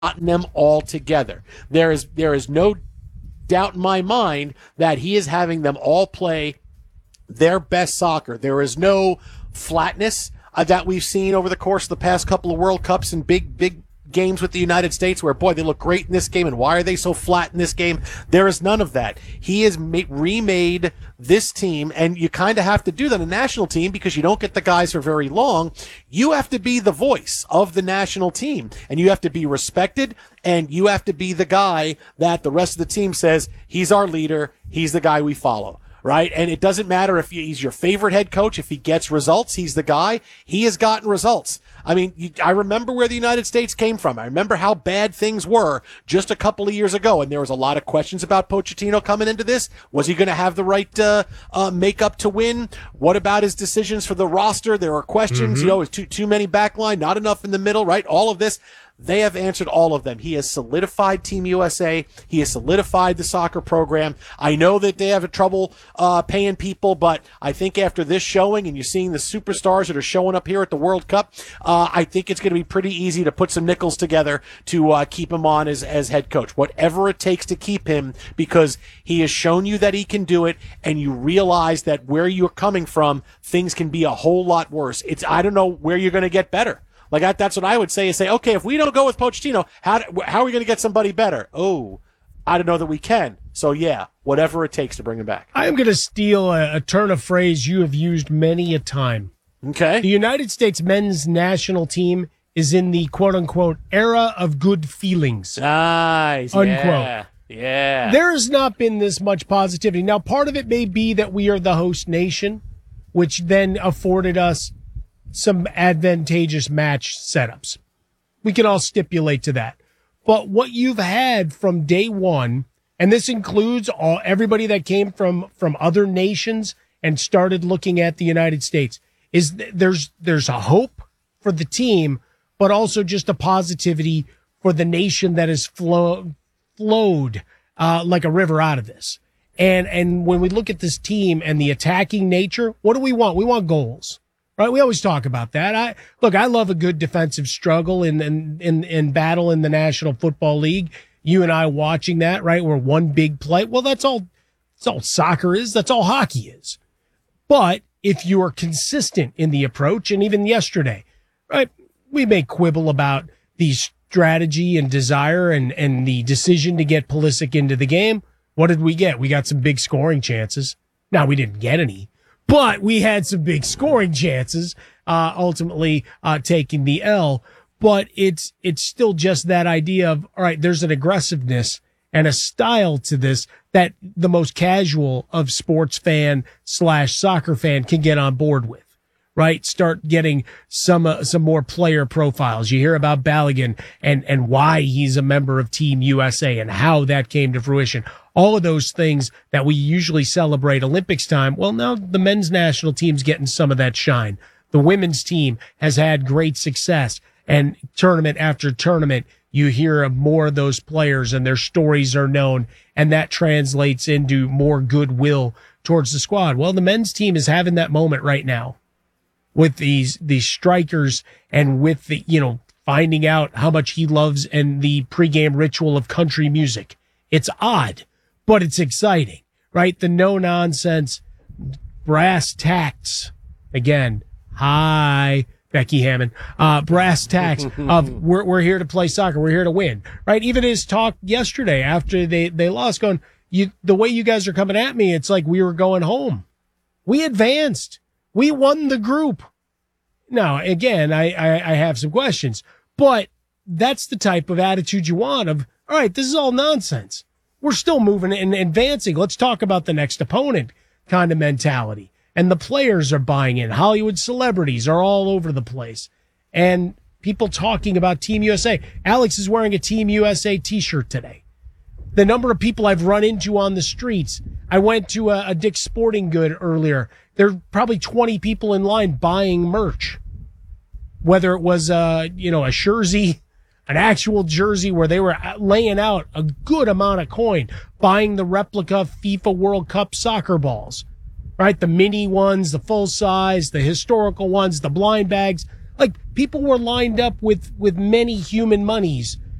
gotten them all together. There is no doubt in my mind that he is having them all play their best soccer. There is no flatness that we've seen over the course of the past couple of World Cups and big games with the United States where, boy, they look great in this game and why are they so flat in this game? There is none of that. He has remade this team, and you kind of have to do that in a national team because you don't get the guys for very long. You have to be the voice of the national team, and you have to be respected, and you have to be the guy that the rest of the team says, he's our leader, he's the guy we follow. Right? And it doesn't matter if he's your favorite head coach. If he gets results, he's the guy. He has gotten results. I mean, I remember where the United States came from. I remember how bad things were just a couple of years ago. And there was a lot of questions about Pochettino coming into this. Was he going to have the right makeup to win? What about his decisions for the roster? There were questions, too many backline, not enough in the middle, right? All of this. They have answered all of them. He has solidified Team USA. He has solidified the soccer program. I know that they have trouble paying people, but I think after this showing and you're seeing the superstars that are showing up here at the World Cup, I think it's going to be pretty easy to put some nickels together to keep him on as head coach. Whatever it takes to keep him, because he has shown you that he can do it, and you realize that where you're coming from, things can be a whole lot worse. I don't know where you're going to get better. Like that's what I would say is okay, if we don't go with Pochettino, how are we going to get somebody better? Oh, I don't know that we can. So yeah, whatever it takes to bring him back. I am going to steal a turn of phrase you have used many a time. Okay. The United States men's national team is in the quote unquote era of good feelings. Nice. Unquote. Yeah. There has not been this much positivity. Now, part of it may be that we are the host nation, which then afforded us some advantageous match setups. We can all stipulate to that. But what you've had from day one, and this includes everybody that came from other nations and started looking at the United States, is there's a hope for the team, but also just a positivity for the nation that has flowed like a river out of this. And when we look at this team and the attacking nature, what do we want? We want goals. Right, we always talk about that. I love a good defensive struggle in battle in the National Football League. You and I watching that, right? Where one big play. Well, that's all soccer is. That's all hockey is. But if you are consistent in the approach, and even yesterday, right, we may quibble about the strategy and desire and the decision to get Pulisic into the game. What did we get? We got some big scoring chances. Now, we didn't get any. But we had some big scoring chances, ultimately taking the L. But it's still just that idea of, all right, there's an aggressiveness and a style to this that the most casual of sports fan / soccer fan can get on board with, right? Start getting some more player profiles. You hear about Balogun and why he's a member of Team USA and how that came to fruition. All of those things that we usually celebrate Olympics time. Well, now the men's national team's getting some of that shine. The women's team has had great success, and tournament after tournament, you hear of more of those players and their stories are known, and that translates into more goodwill towards the squad. Well, the men's team is having that moment right now with these strikers and with the, finding out how much he loves and the pregame ritual of country music. It's odd, but it's exciting, right? The no nonsense brass tacks. Again, hi, Becky Hammond. Brass tacks of we're here to play soccer. We're here to win, right? Even his talk yesterday after they lost, going, the way you guys are coming at me, it's like we were going home. We advanced. We won the group. Now, again, I have some questions, but that's the type of attitude you want of, all right, this is all nonsense. We're still moving and advancing. Let's talk about the next opponent kind of mentality. And the players are buying in. Hollywood celebrities are all over the place. And people talking about Team USA. Alex is wearing a Team USA t-shirt today. The number of people I've run into on the streets. I went to a Dick's Sporting Good earlier. There are probably 20 people in line buying merch. Whether it was, a jersey, an actual jersey where they were laying out a good amount of coin, buying the replica FIFA World Cup soccer balls, right? The mini ones, the full size, the historical ones, the blind bags. Like, people were lined up with many human monies